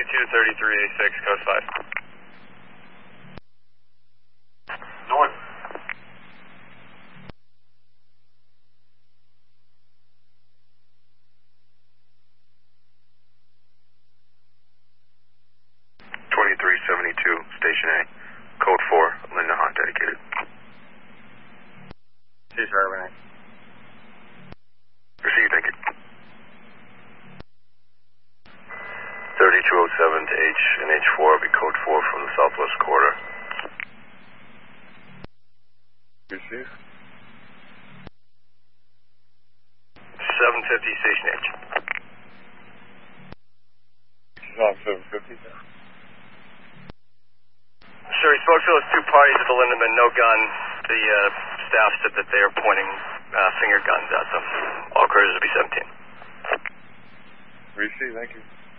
2233A6, Coast 5. North. Station A, Code 4, Linda Hot dedicated. Cesar Urban. Received, thank you. 3207 to H and H4 will be Code 4 from the southwest quarter. Receive. 750, Station H. She's on 750 now. Sir, he spoke to those two parties at the Lindemann, no gun. The staff said that they are pointing finger guns at them. All cruisers will be 17. Receive, thank you.